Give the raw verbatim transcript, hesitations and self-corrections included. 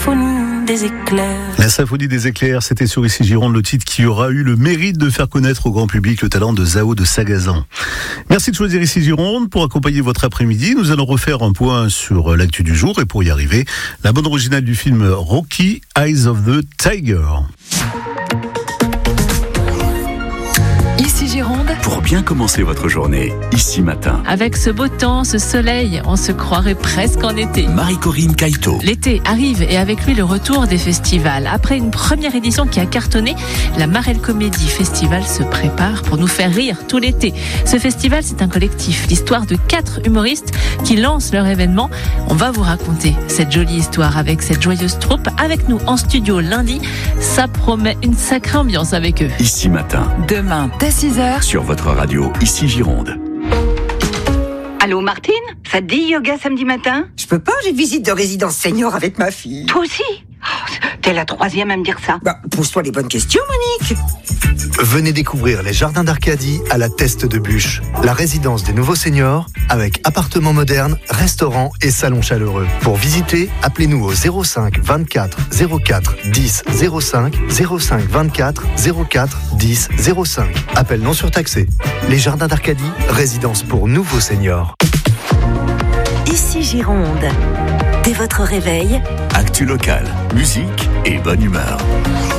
symphonie des éclairs. La symphonie des éclairs, c'était sur Ici Gironde, le titre qui aura eu le mérite de faire connaître au grand public le talent de Zao de Sagazan. Merci de choisir Ici Gironde pour accompagner votre après-midi. Nous allons refaire un point sur l'actu du jour et pour y arriver, la bande originale du film Rocky, Eyes of the Tiger. Ici Gironde. Pour bien commencer votre journée, ici matin. Avec ce beau temps, ce soleil, on se croirait presque en été. Marie-Corinne Caïto. L'été arrive et avec lui le retour des festivals. Après une première édition qui a cartonné, la Marelle Comédie Festival se prépare pour nous faire rire tout l'été. Ce festival, c'est un collectif, l'histoire de quatre humoristes qui lancent leur événement. On va vous raconter cette jolie histoire avec cette joyeuse troupe. Avec nous en studio lundi, ça promet une sacrée ambiance avec eux. Ici matin. Demain, dès six heures. Sur votre radio, ici Gironde. Allô Martine, ça te dit yoga samedi matin? Je peux pas, j'ai une visite de résidence senior avec ma fille. Toi aussi? Oh, t'es la troisième à me dire ça. Bah, pose-toi les bonnes questions, Monique. Venez découvrir les jardins d'Arcadie à la Teste de Bûche, la résidence des nouveaux seniors avec appartements modernes, restaurants et salons chaleureux. Pour visiter, appelez-nous au zéro cinq vingt-quatre zéro quatre dix zéro cinq, zéro cinq vingt-quatre zéro quatre dix zéro cinq. Appel non surtaxé. Les jardins d'Arcadie, résidence pour nouveaux seniors. Ici Gironde. Dès votre réveil, Actu local, musique et bonne humeur.